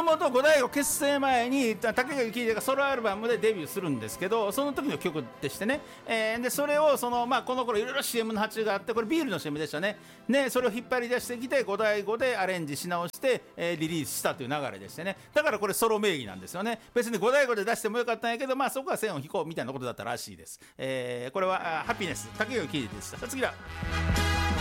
もと五大悟結成前に竹垣希秀がソロアルバムでデビューするんですけど、その時の曲でしてね、でそれをこの頃いろいろ CM の発注があって、これビールの CM でしたね。それを引っ張り出してきて五大悟でアレンジし直して、リリースしたという流れでしてね。だからこれソロ名義なんですよね。別に五大悟で出してもよかったんやけど、そこは線を引こうみたいなことだったらしいです。これはハピネス竹垣希秀でした。次は